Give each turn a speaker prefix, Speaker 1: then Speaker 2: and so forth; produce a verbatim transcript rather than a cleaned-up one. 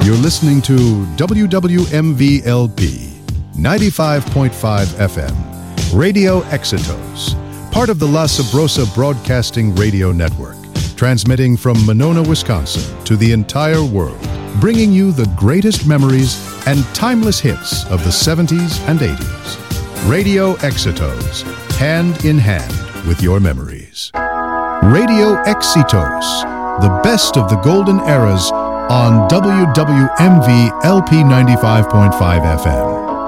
Speaker 1: You're listening to W W M V L P ninety-five point five F M, Radio Exitos, part of the La Sabrosa Broadcasting Radio Network, transmitting from Monona, Wisconsin to the entire world, bringing you the greatest memories and timeless hits of the seventies and eighties. Radio Exitos, hand in hand with your memories. Radio Exitos, the best of the golden eras on W W M V L P ninety-five point five F M.